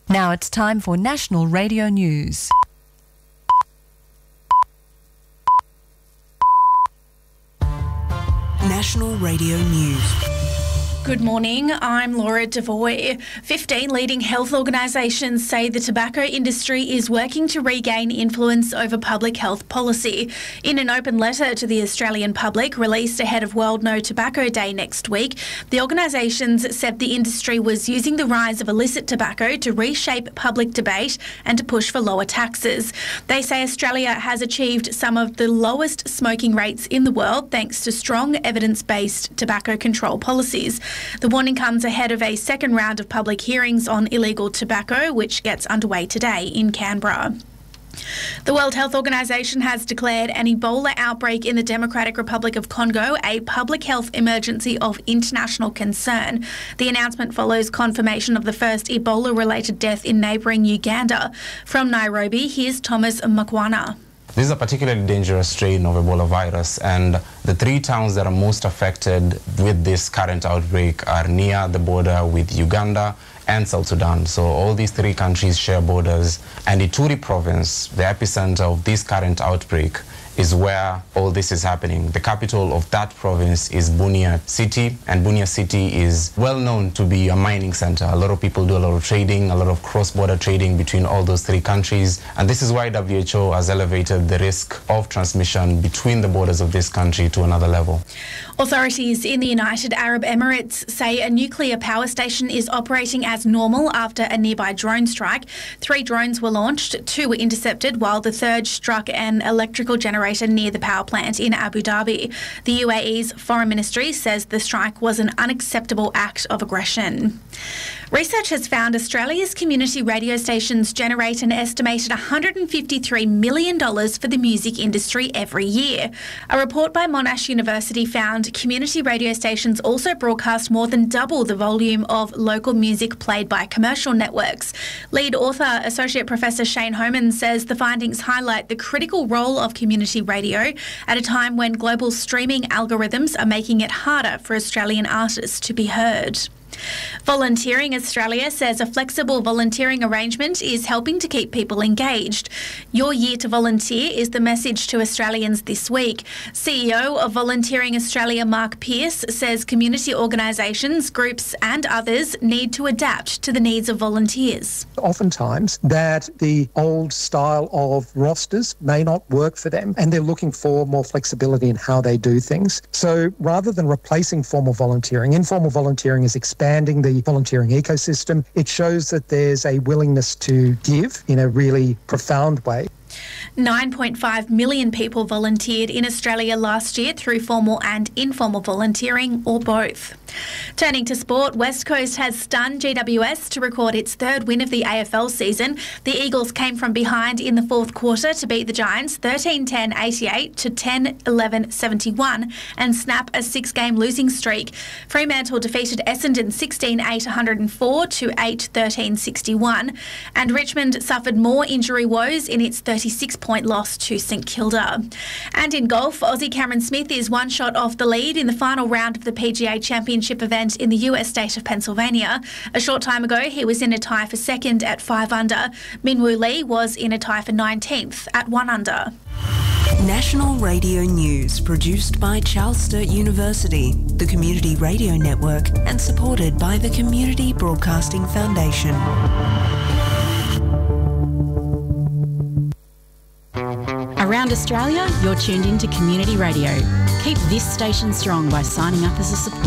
Now it's time for National Radio News. National Radio News. Good morning, I'm Laura Devoy. 15 leading health organisations say the tobacco industry is working to regain influence over public health policy. In an open letter to the Australian public released ahead of World No Tobacco Day next week, the organisations said the industry was using the rise of illicit tobacco to reshape public debate and to push for lower taxes. They say Australia has achieved some of the lowest smoking rates in the world thanks to strong evidence-based tobacco control policies. The warning comes ahead of a second round of public hearings on illegal tobacco, which gets underway today in Canberra. The World Health Organization has declared an Ebola outbreak in the Democratic Republic of Congo a public health emergency of international concern. The announcement follows confirmation of the first Ebola-related death in neighbouring Uganda. From Nairobi, here's Thomas Makwana. This is a particularly dangerous strain of Ebola virus, and the three towns that are most affected with this current outbreak are near the border with Uganda and South Sudan. So all these three countries share borders, and Ituri province, the epicenter of this current outbreak, is where all this is happening. The capital of that province is Bunia City, and Bunia City is well known to be a mining center. A lot of people do a lot of trading, a lot of cross-border trading between all those three countries, and this is why WHO has elevated the risk of transmission between the borders of this country to another level. Authorities in the United Arab Emirates say a nuclear power station is operating as normal after a nearby drone strike. 3 drones were launched, 2 were intercepted, while the third struck an electrical generator near the power plant in Abu Dhabi. The UAE's foreign ministry says the strike was an unacceptable act of aggression. Research has found Australia's community radio stations generate an estimated $153 million for the music industry every year. A report by Monash University found community radio stations also broadcast more than double the volume of local music played by commercial networks. Lead author, Associate Professor Shane Homan, says the findings highlight the critical role of community radio at a time when global streaming algorithms are making it harder for Australian artists to be heard. Volunteering Australia says a flexible volunteering arrangement is helping to keep people engaged. Your year to volunteer is the message to Australians this week. CEO of Volunteering Australia, Mark Pearce, says community organisations, groups and others need to adapt to the needs of volunteers. Oftentimes that the old style of rosters may not work for them and they're looking for more flexibility in how they do things. So rather than replacing formal volunteering, informal volunteering is expanding the volunteering ecosystem. It shows that there's a willingness to give in a really profound way. 9.5 million people volunteered in Australia last year through formal and informal volunteering, or both. Turning to sport, West Coast has stunned GWS to record its 3rd win of the AFL season. The Eagles came from behind in the 4th quarter to beat the Giants 13-10-88 to 10-11-71 and snap a 6-game losing streak. Fremantle defeated Essendon 16-804 to 8-13-61, and Richmond suffered more injury woes in its 36-point loss to St Kilda. And in golf, Aussie Cameron Smith is 1 shot off the lead in the final round of the PGA Championship event in the US state of Pennsylvania. A short time ago, he was in a tie for 2nd at 5 under. Minwoo Lee was in a tie for 19th at 1 under. National Radio News, produced by Charles Sturt University, the Community Radio Network, and supported by the Community Broadcasting Foundation. Around Australia, you're tuned in to Community Radio. Keep this station strong by signing up as a supporter.